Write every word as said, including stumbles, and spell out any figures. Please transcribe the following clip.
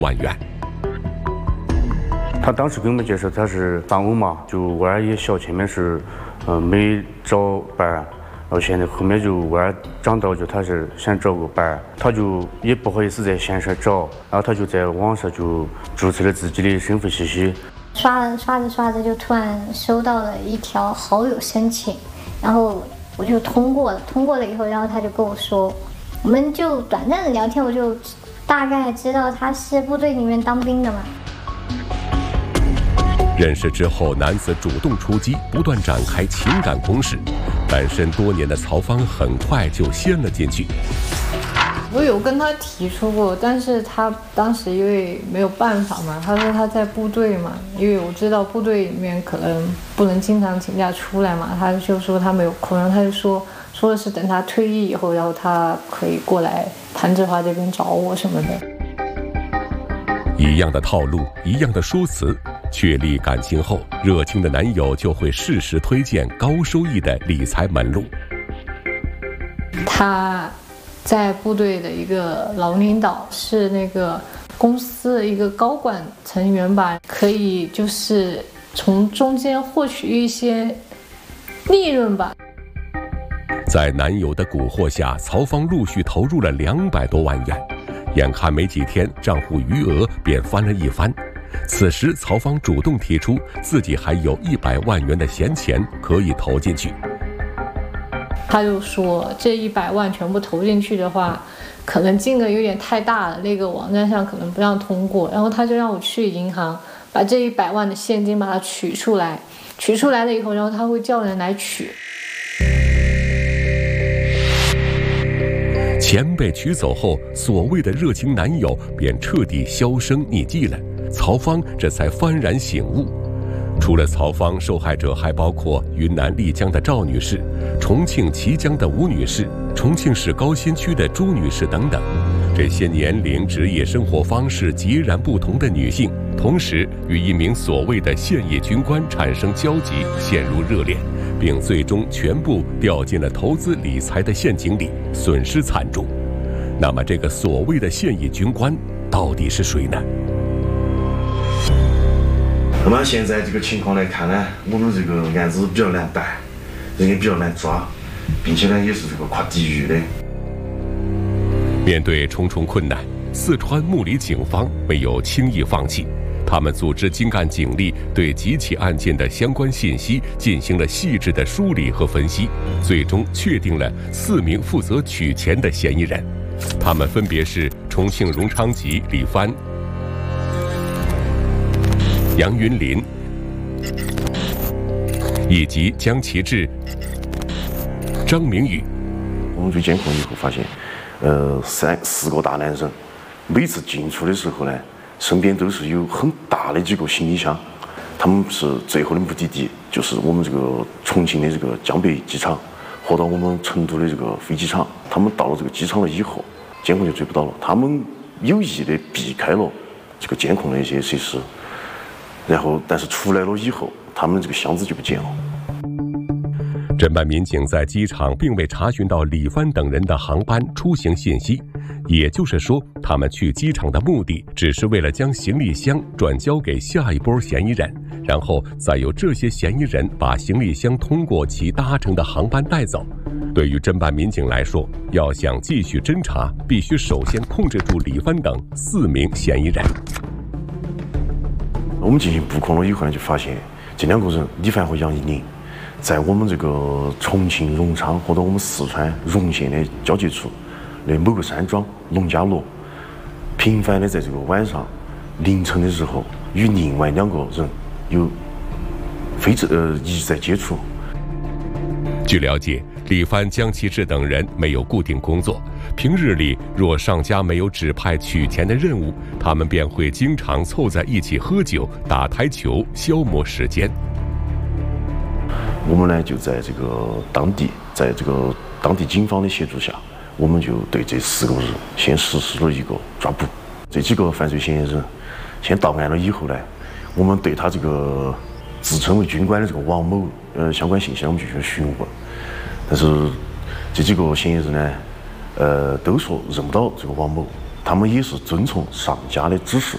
万元。 他当时给我们介绍，他是丧偶嘛，就娃儿也小，前面是呃没找伴儿，然后现在后面就娃儿长大，就他是想找个伴儿，他就也不好意思在线上找，然后他就在网上就注册了自己的身份信息。 刷着刷着刷着，就突然收到了一条好友申请，然后我就通过了。通过了以后，然后他就跟我说，我们就短暂的聊天，我就大概知道他是部队里面当兵的嘛。 认识之后，男子主动出击，不断展开情感攻势。单身多年的曹芳很快就陷了进去。 我有跟他提出过，但是他当时因为没有办法嘛，他说他在部队嘛，因为我知道部队里面可能不能经常请假出来嘛，他就说他没有空，然后他就说说的是等他退役以后，然后他可以过来潭柘华这边找我什么的。 一样的套路，一样的说辞。确立感情后，热情的男友就会适时推荐高收益的理财门路。 他在部队的一个老领导，是那个公司的一个高管成员吧，可以就是从中间获取一些利润吧。 在男友的蛊惑下，曹芳陆续投入了两百多万元，眼看没几天账户余额便翻了一番。此时曹芳主动提出自己还有一百万元的闲钱可以投进去。 他就说这一百万全部投进去的话，可能金额有点太大了，那个网站上可能不让通过，然后他就让我去银行把这一百万的现金把它取出来，取出来了以后，然后他会叫人来取。 钱被取走后，所谓的热情男友便彻底销声匿迹了。曹芳这才幡然醒悟。除了曹芳，受害者还包括云南丽江的赵女士、重庆綦江的吴女士、重庆市高新区的朱女士等等。这些年龄、职业、生活方式截然不同的女性，同时与一名所谓的现役军官产生交集，陷入热恋，并最终全部掉进了投资理财的陷阱里，损失惨重。那么，这个所谓的现役军官到底是谁呢？ 那么现在这个情况来看呢，我们这个案子比较难办，人也比较难抓，并且呢也是这个跨地域的。 面对重重困难，四川木里警方没有轻易放弃，他们组织精干警力对几起案件的相关信息进行了细致的梳理和分析，最终确定了四名负责取钱的嫌疑人，他们分别是重庆荣昌吉李帆、杨云林以及江其志、张明宇。 我们追监控以后发现，呃，三四个大男人，每次进出的时候呢，身边都是有很大的几个行李箱。他们是最后的目的地，就是我们这个重庆的这个江北机场，或到我们成都的这个飞机场。他们到了这个机场了以后，监控就追不到了。他们有意的避开了这个监控的一些设施。然后，但是出来了以后，他们这个箱子就不见了。 侦办民警在机场并未查询到李帆等人的航班出行信息，也就是说，他们去机场的目的只是为了将行李箱转交给下一波嫌疑人，然后再由这些嫌疑人把行李箱通过其搭乘的航班带走。对于侦办民警来说，要想继续侦查，必须首先控制住李帆等四名嫌疑人。 我们进行布控了以后呢，就发现这两个人李帆和杨一宁，在我们这个重庆荣昌或者我们四川荣县的交界处的某个山庄农家乐，频繁的在这个晚上凌晨的时候与另外两个人有非呃一直在接触。 据了解，李帆、江其志等人没有固定工作，平日里若上家没有指派取钱的任务，他们便会经常凑在一起喝酒、打台球，消磨时间。 我们呢就在这个当地，在这个当地警方的协助下，我们就对这四个人先实施了一个抓捕。这几个犯罪嫌疑人先到案了以后呢，我们对他这个自称为军官的这个王某，呃，相关信息我们进行询问。但是这几个嫌疑人呢，呃，都说认不到这个王某，他们也是遵从上家的指示，